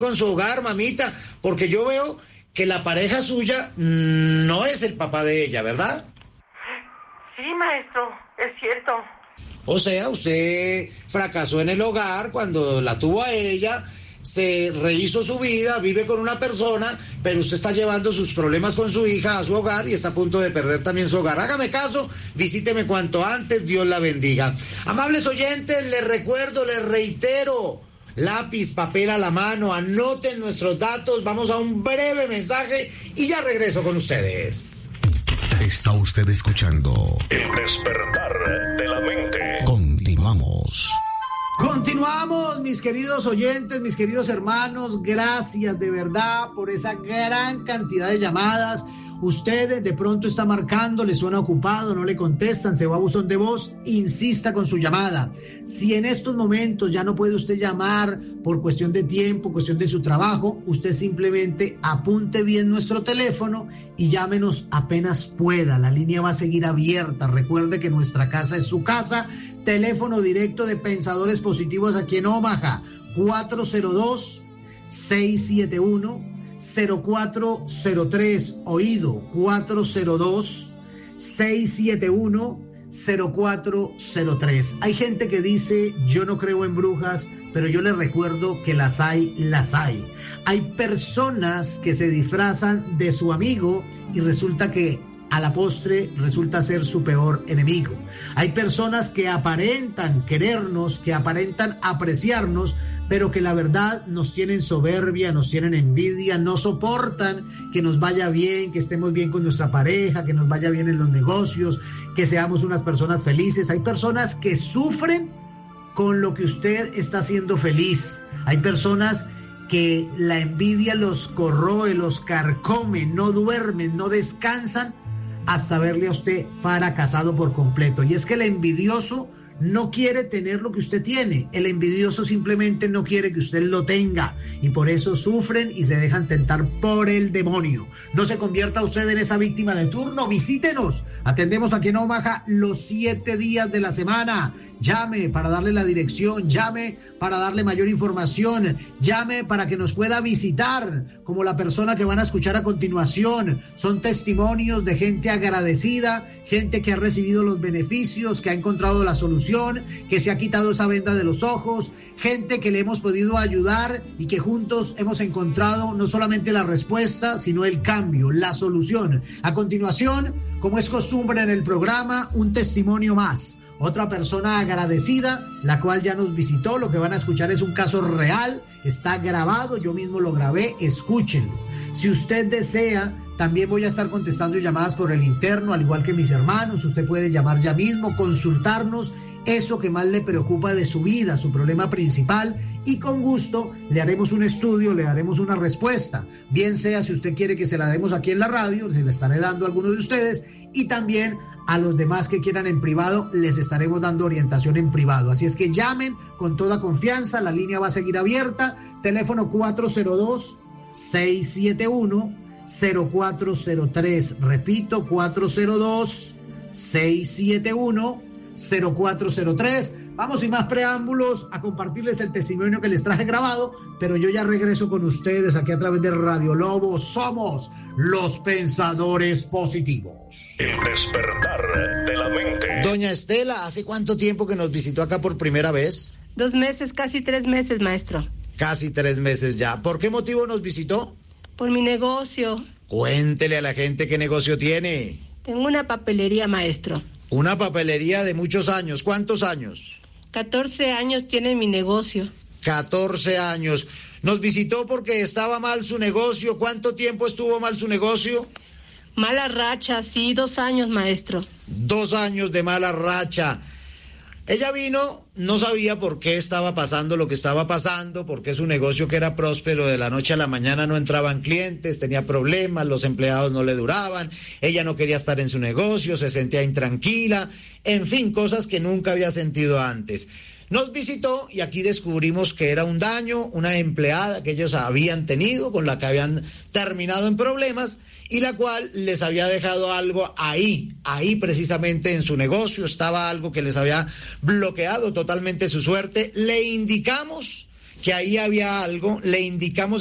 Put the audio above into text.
con su hogar, mamita, porque yo veo que la pareja suya no es el papá de ella, ¿verdad? Sí, maestro, es cierto. O sea, usted fracasó en el hogar cuando la tuvo a ella, se rehizo su vida, vive con una persona, pero usted está llevando sus problemas con su hija a su hogar y está a punto de perder también su hogar. Hágame caso, visíteme cuanto antes, Dios la bendiga. Amables oyentes, les recuerdo, les reitero, lápiz, papel a la mano, anoten nuestros datos, vamos a un breve mensaje y ya regreso con ustedes. Está usted escuchando El despertar de la mente. Continuamos. Continuamos, mis queridos oyentes, mis queridos hermanos, gracias de verdad por esa gran cantidad de llamadas. Usted de pronto está marcando, le suena ocupado, no le contestan, se va a buzón de voz, insista con su llamada. Si en estos momentos ya no puede usted llamar por cuestión de tiempo, cuestión de su trabajo, usted simplemente apunte bien nuestro teléfono y llámenos apenas pueda. La línea va a seguir abierta. Recuerde que nuestra casa es su casa. Teléfono directo de Pensadores Positivos aquí en Omaha, 402-671-0403, oído, 402-671-0403. Hay gente que dice, yo no creo en brujas, pero yo les recuerdo que las hay, las hay. Hay personas que se disfrazan de su amigo y resulta que a la postre resulta ser su peor enemigo. Hay personas que aparentan querernos, que aparentan apreciarnos, pero que la verdad nos tienen soberbia, nos tienen envidia, no soportan que nos vaya bien, que estemos bien con nuestra pareja, que nos vaya bien en los negocios, que seamos unas personas felices. Hay personas que sufren con lo que usted está haciendo feliz. Hay personas que la envidia los corroe, los carcome, no duermen, no descansan hasta verle a usted fracasado por completo. Y es que el envidioso no quiere tener lo que usted tiene. El envidioso simplemente no quiere que usted lo tenga. Y por eso sufren y se dejan tentar por el demonio. No se convierta usted en esa víctima de turno. Visítenos. Atendemos aquí en Omaha los 7 días de la semana. Llame para darle la dirección, llame para darle mayor información, llame para que nos pueda visitar, como la persona que van a escuchar a continuación. Son testimonios de gente agradecida, gente que ha recibido los beneficios, que ha encontrado la solución, que se ha quitado esa venda de los ojos, gente que le hemos podido ayudar y que juntos hemos encontrado no solamente la respuesta, sino el cambio, la solución. A continuación, como es costumbre en el programa, un testimonio más. Otra persona agradecida, la cual ya nos visitó. Lo que van a escuchar es un caso real, está grabado, yo mismo lo grabé, escúchenlo. Si usted desea, también voy a estar contestando llamadas por el interno, al igual que mis hermanos. Usted puede llamar ya mismo, consultarnos eso que más le preocupa de su vida, su problema principal, y con gusto le haremos un estudio, le daremos una respuesta. Bien sea si usted quiere que se la demos aquí en la radio, se la estaré dando a alguno de ustedes, y también a los demás que quieran en privado, les estaremos dando orientación en privado. Así es que llamen con toda confianza, la línea va a seguir abierta. Teléfono 402-671-0403. Repito, 402-671-0403. Vamos sin más preámbulos a compartirles el testimonio que les traje grabado, pero yo ya regreso con ustedes aquí a través de Radio Lobo. Somos los Pensadores Positivos. El despertar de la mente. Doña Estela, ¿hace cuánto tiempo que nos visitó acá por primera vez? 2 meses, casi 3 meses, maestro. Casi 3 meses ya. ¿Por qué motivo nos visitó? Por mi negocio. Cuéntele a la gente qué negocio tiene. Tengo una papelería, maestro. Una papelería de muchos años. ¿Cuántos años? 14 años tiene mi negocio. 14 años. Nos visitó porque estaba mal su negocio. ¿Cuánto tiempo estuvo mal su negocio? Mala racha, sí, 2 años, maestro. 2 años de mala racha. Ella vino, no sabía por qué estaba pasando lo que estaba pasando, porque su negocio, que era próspero, de la noche a la mañana no entraban clientes, tenía problemas, los empleados no le duraban, ella no quería estar en su negocio, se sentía intranquila, en fin, cosas que nunca había sentido antes. Nos visitó y aquí descubrimos que era un daño, una empleada que ellos habían tenido, con la que habían terminado en problemas, y la cual les había dejado algo ahí precisamente en su negocio, estaba algo que les había bloqueado totalmente su suerte. Le indicamos que ahí había algo, le indicamos